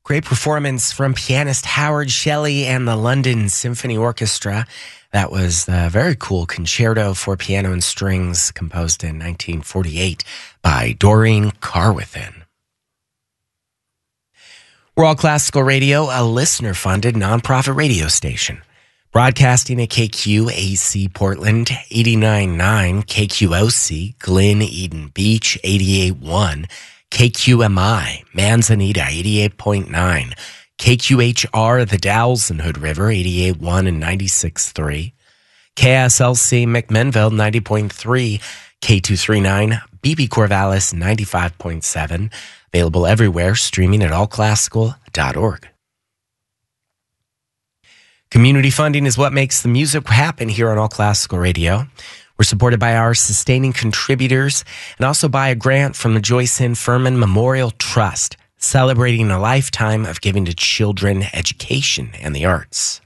Great performance from pianist Howard Shelley and the London Symphony Orchestra. That was the very cool concerto for piano and strings composed in 1948 by Doreen Carwithin. We're All Classical Radio, a listener-funded nonprofit radio station. Broadcasting at KQAC Portland, 89.9, KQOC, Glen Eden Beach, 88.1, KQMI, Manzanita, 88.9, KQHR, The Dalles and Hood River, 88.1 and 96.3, KSLC McMinnville, 90.3, K239, BB Corvallis, 95.7, available everywhere, streaming at allclassical.org. Community funding is what makes the music happen here on All Classical Radio. We're supported by our sustaining contributors and also by a grant from the Joyce N. Furman Memorial Trust, celebrating a lifetime of giving to children, education, and the arts.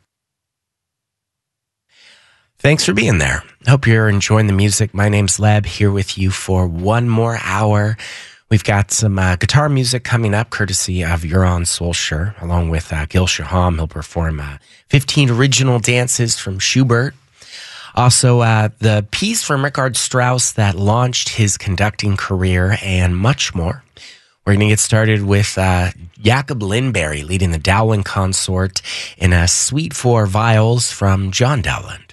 Thanks for being there. Hope you're enjoying the music. My name's Leb, here with you for one more hour. We've got some guitar music coming up, courtesy of Euron Solskjaer, along with Gil Shaham. He'll perform 15 original dances from Schubert. Also, the piece from Richard Strauss that launched his conducting career, and much more. We're going to get started with Jacob Lindberg leading the Dowland Consort in a suite for viols from John Dowland.